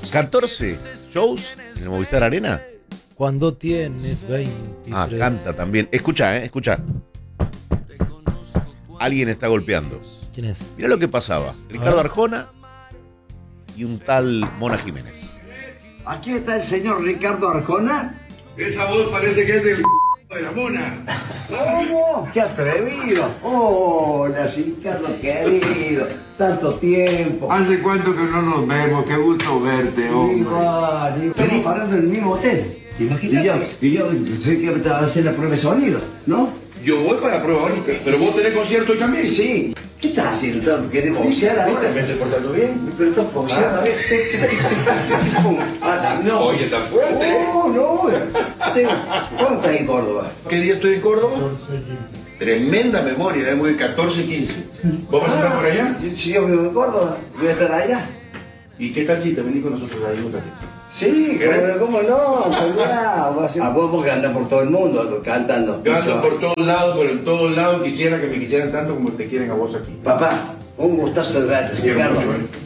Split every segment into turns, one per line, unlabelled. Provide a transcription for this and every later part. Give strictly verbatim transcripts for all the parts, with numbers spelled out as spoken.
catorce shows en el Movistar Arena.
Cuando tienes veintitrés.
Ah, canta también. Escucha, eh, escucha. Alguien está golpeando.
¿Quién es?
Mirá lo que pasaba. Ricardo Arjona y un tal Mona Jiménez.
Aquí está el señor Ricardo Arjona.
Esa voz parece que es del de la Mona.
¿Cómo? ¡Qué atrevido! Hola, Ricardo querido. Tanto tiempo.
¿Hace cuánto que no nos vemos? Qué gusto verte, hombre.
Igual, estamos parando en el mismo hotel. Imagínate. Y yo, y yo sé que te vas a hacer la prueba de sonido, ¿no?
Yo voy para la prueba ahorita, pero vos tenés concierto hoy también.
Sí. ¿Qué estás haciendo? ¿Querés boxear ahora?
¿Me estoy portando bien?
Pero estás boxeando, a ver. Ah, no.
Oye, tan fuerte.
No, no. ¿Cuándo estás en Córdoba?
¿Qué día estoy en Córdoba? Tremenda memoria, ¿eh? Muy catorce quince. ¿Vos vas a estar por allá?
Sí, yo vivo en Córdoba. Voy a estar allá.
¿Y qué tal si te venís con nosotros ahí un ratito?
Sí,
¿Querés?
¿cómo no? A vos porque andan por todo el mundo cantando.
Yo ando por todos lados, pero en todos lados quisiera que me quisieran tanto como te quieren a vos aquí.
Papá, un gustazo de verte, Ricardo.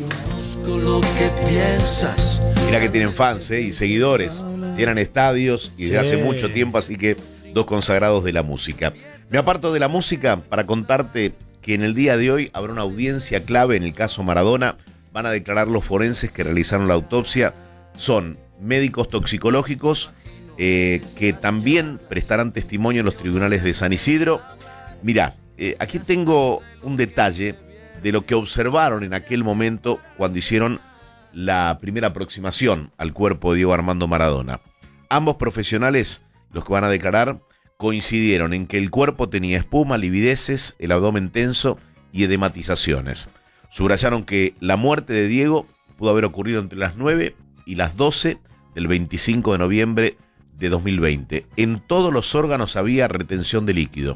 Mirá que tienen fans, ¿eh? Y seguidores. Llenan estadios y desde
Sí.
hace mucho tiempo, así que dos consagrados de la música. Me aparto de la música para contarte que en el día de hoy habrá una audiencia clave en el caso Maradona. Van a declarar los forenses que realizaron la autopsia. Son médicos toxicológicos eh, que también prestarán testimonio en los tribunales de San Isidro. Mirá, eh, aquí tengo un detalle de lo que observaron en aquel momento cuando hicieron la primera aproximación al cuerpo de Diego Armando Maradona. Ambos profesionales, los que van a declarar, coincidieron en que el cuerpo tenía espuma, livideces, el abdomen tenso y edematizaciones. Subrayaron que la muerte de Diego pudo haber ocurrido entre las nueve y las doce del veinticinco de noviembre de dos mil veinte. En todos los órganos había retención de líquido.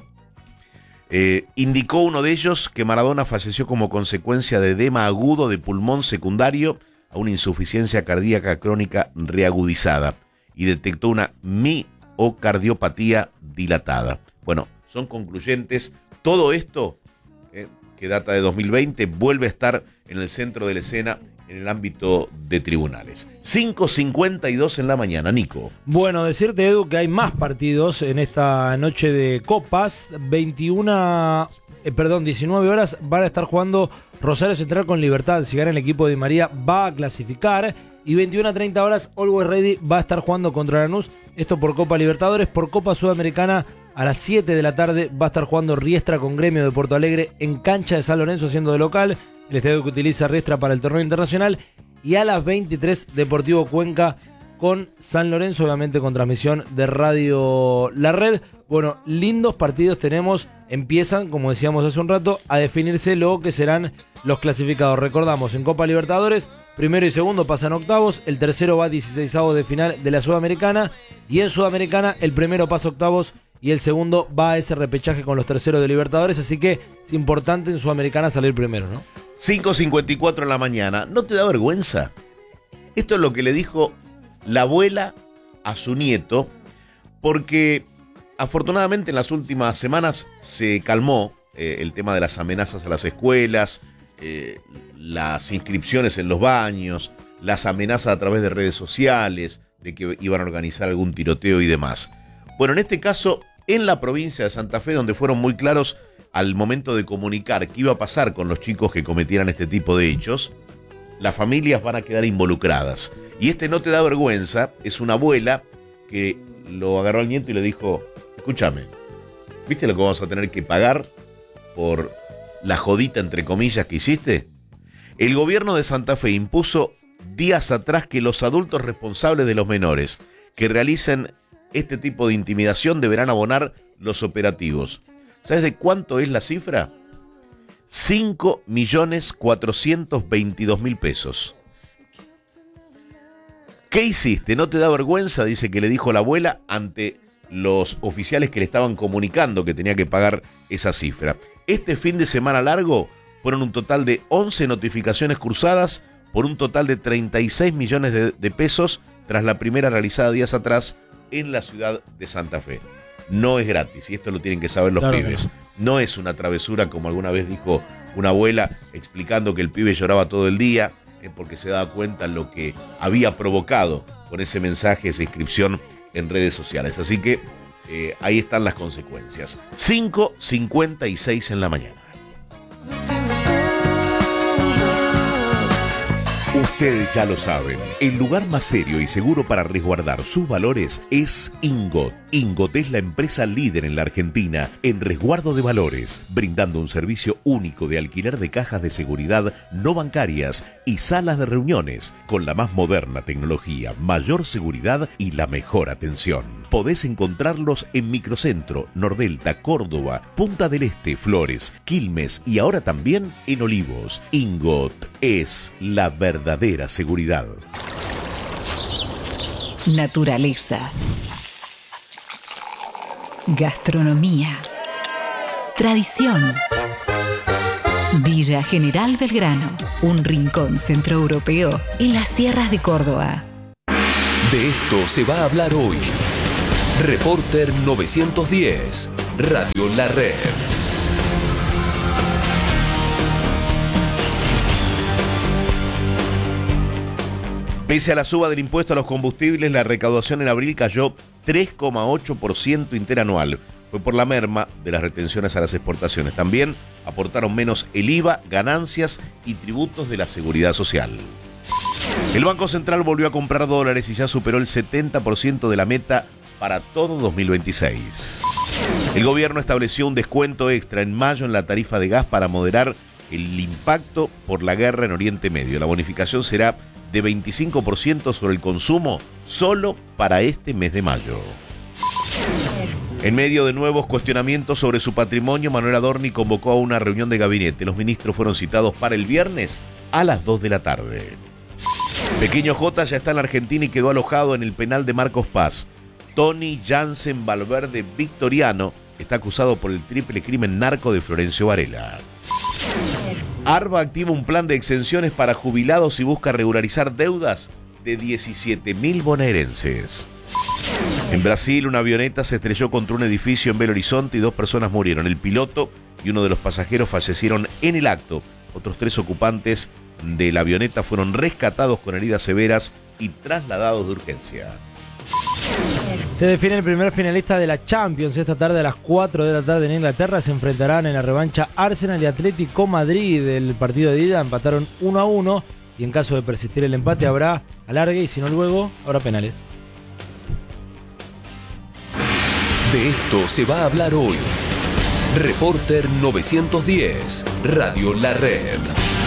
Eh, indicó uno de ellos que Maradona falleció como consecuencia de edema agudo de pulmón secundario a una insuficiencia cardíaca crónica reagudizada y detectó una miocardiopatía dilatada. Bueno, son concluyentes. Todo esto, eh, que data de dos mil veinte, vuelve a estar en el centro de la escena en el ámbito de tribunales. cinco cincuenta y dos en la mañana, Nico.
Bueno, decirte, Edu, que hay más partidos en esta noche de copas. veintiuna, eh, perdón, diecinueve horas van a estar jugando Rosario Central con Libertad. Si gana el equipo de Di María, va a clasificar. Y veintiuna a treinta horas, Always Ready va a estar jugando contra Lanús. Esto por Copa Libertadores. Por Copa Sudamericana, a las siete de la tarde va a estar jugando Riestra con Gremio de Porto Alegre en cancha de San Lorenzo, siendo de local. El estadio que utiliza Riestra para el torneo internacional. Y a las veintitrés, Deportivo Cuenca con San Lorenzo, obviamente con transmisión de Radio La Red. Bueno, lindos partidos tenemos. Empiezan, como decíamos hace un rato, a definirse lo que serán los clasificados. Recordamos, en Copa Libertadores, primero y segundo pasan octavos, el tercero va a dieciseisavos de final de la Sudamericana, y en Sudamericana el primero pasa octavos y el segundo va a ese repechaje con los terceros de Libertadores, así que es importante en Sudamericana salir primero, ¿no?
cinco cincuenta y cuatro en la mañana. ¿No te da vergüenza? Esto es lo que le dijo la abuela a su nieto, porque afortunadamente en las últimas semanas se calmó eh, el tema de las amenazas a las escuelas, eh, las inscripciones en los baños, las amenazas a través de redes sociales, de que iban a organizar algún tiroteo y demás. Bueno, en este caso, en la provincia de Santa Fe, donde fueron muy claros al momento de comunicar qué iba a pasar con los chicos que cometieran este tipo de hechos, las familias van a quedar involucradas. Y este no te da vergüenza, es una abuela que lo agarró al nieto y le dijo: escúchame, ¿viste lo que vamos a tener que pagar por la jodita, entre comillas, que hiciste? El gobierno de Santa Fe impuso días atrás que los adultos responsables de los menores que realicen este tipo de intimidación deberán abonar los operativos. ¿Sabes de cuánto es la cifra? cinco millones cuatrocientos veintidós mil pesos. ¿Qué hiciste? ¿No te da vergüenza? Dice que le dijo la abuela ante los oficiales que le estaban comunicando que tenía que pagar esa cifra. Este fin de semana largo fueron un total de once notificaciones cruzadas por un total de treinta y seis millones de, de pesos tras la primera realizada días atrás en la ciudad de Santa Fe. No es gratis, y esto lo tienen que saber los
Claro
pibes.
que no.
No es una travesura como alguna vez dijo una abuela explicando que el pibe lloraba todo el día eh, porque se daba cuenta lo que había provocado con ese mensaje, esa inscripción en redes sociales. Así que eh, ahí están las consecuencias. cinco cincuenta y seis en la mañana. Ustedes ya lo saben, el lugar más serio y seguro para resguardar sus valores es Ingot. Ingot es la empresa líder en la Argentina en resguardo de valores, brindando un servicio único de alquiler de cajas de seguridad no bancarias y salas de reuniones, con la más moderna tecnología, mayor seguridad y la mejor atención. Podés encontrarlos en Microcentro, Nordelta, Córdoba, Punta del Este, Flores, Quilmes y ahora también en Olivos. Ingot es la verdadera seguridad.
Naturaleza. Gastronomía. Tradición. Villa General Belgrano, un rincón centroeuropeo en las sierras de Córdoba.
De esto se va a hablar hoy. Reporter novecientos diez, Radio La Red.
Pese a la suba del impuesto a los combustibles, la recaudación en abril cayó tres coma ocho por ciento interanual. Fue por la merma de las retenciones a las exportaciones. También aportaron menos el I V A, ganancias y tributos de la Seguridad Social. El Banco Central volvió a comprar dólares y ya superó el setenta por ciento de la meta para todo dos mil veintiséis. El gobierno estableció un descuento extra en mayo en la tarifa de gas para moderar el impacto por la guerra en Oriente Medio. La bonificación será de veinticinco por ciento sobre el consumo solo para este mes de mayo. En medio de nuevos cuestionamientos sobre su patrimonio, Manuel Adorni convocó a una reunión de gabinete. Los ministros fueron citados para el viernes a las dos de la tarde. Pequeño J ya está en la Argentina y quedó alojado en el penal de Marcos Paz. Tony Jansen Valverde Victoriano está acusado por el triple crimen narco de Florencio Varela. ARBA activa un plan de exenciones para jubilados y busca regularizar deudas de diecisiete mil bonaerenses. En Brasil, una avioneta se estrelló contra un edificio en Belo Horizonte y dos personas murieron. El piloto y uno de los pasajeros fallecieron en el acto. Otros tres ocupantes de la avioneta fueron rescatados con heridas severas y trasladados de urgencia.
Se define el primer finalista de la Champions. Esta tarde a las cuatro de la tarde en Inglaterra se enfrentarán en la revancha Arsenal y Atlético Madrid. El partido de ida empataron uno a uno y en caso de persistir el empate habrá alargue y si no luego habrá penales.
De esto se va a hablar hoy. Reporter novecientos diez, Radio La Red.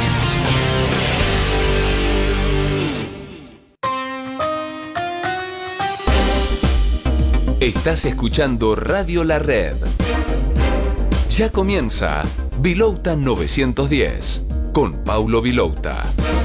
Estás escuchando Radio La Red. Ya comienza Vilouta novecientos diez con Paulo Vilouta.